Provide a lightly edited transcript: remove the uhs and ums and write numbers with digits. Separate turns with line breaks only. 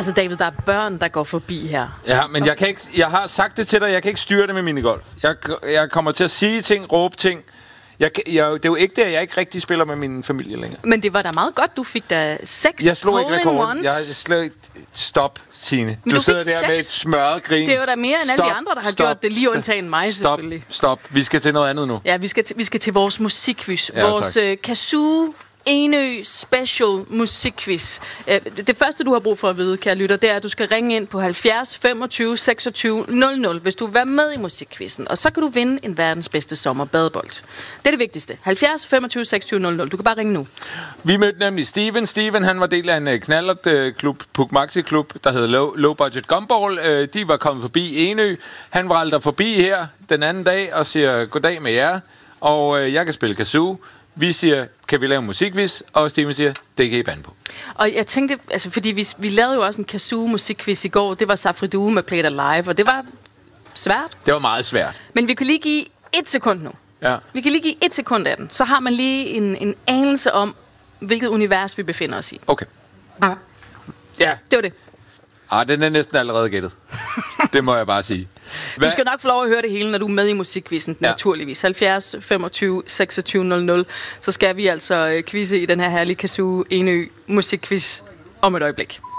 Altså David, der er børn, der går forbi her.
Ja, men jeg har sagt det til dig, jeg kan ikke styre det med minigolf. Jeg kommer til at sige ting, råbe ting. Det er jo ikke det, at jeg ikke rigtig spiller med min familie længere.
Men det var da meget godt, du fik da 6
Jeg slog ikke rekorden.
Jeg
slog ikke... Stop, Signe. Du sidder der 6. Med et smørret grin.
Det er jo da mere end alle de andre, der har gjort det, lige undtagen mig selvfølgelig.
Stop. Vi skal til noget andet nu.
Ja, vi skal til vores musikquiz.
Ja,
vores Kazoo Enø Special musikquiz. Det første, du har brug for at vide, kære lytter, det er, at du skal ringe ind på 70 25 26 00, hvis du vil være med i musikquizzen. Og så kan du vinde en verdens bedste sommerbadebold. Det er det vigtigste. 70 25 26 00. Du kan bare ringe nu.
Vi mødte nemlig Steven. Steven, han var del af en knallert-klub, Puk Maxi-klub, der hed Low Budget Gumball. De var kommet forbi Enø. Han var aldrig forbi her den anden dag og siger goddag med jer. Og jeg kan spille kazoo. Vi siger, kan vi lave en musikquiz? Og Steven siger, det kan I bande på.
Og jeg tænkte, altså fordi vi lavede jo også en kazoo musikquiz i går. Det var Safri Duo med Play It Alive, og det var svært.
Det var meget svært.
Men vi kan lige give 1 sekund nu.
Ja.
Vi kan lige give 1 sekund af den. Så har man lige en anelse om, hvilket univers vi befinder os i.
Okay. Ja.
Det var det.
Den er næsten allerede gættet. Det må jeg bare sige.
Du skal nok få lov at høre det hele, når du er med i musikquizzen, naturligvis. 70 25 26 00. Så skal vi altså quizze i den her herlige Kazoo Enø musikquiz om et øjeblik.